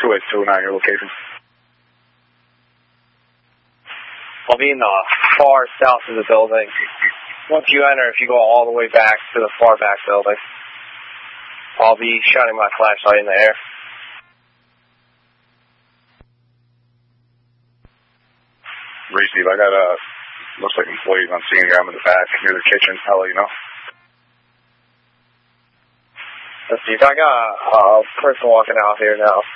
282 now, your location. I'll be in the far south of the building. Once you enter, if you go all the way back to the far back building, I'll be shining my flashlight in the air. Receive, I got looks like employees I'm seeing here. I'm in the back near the kitchen. I'll let you know. Let's see, I got a person walking out here now.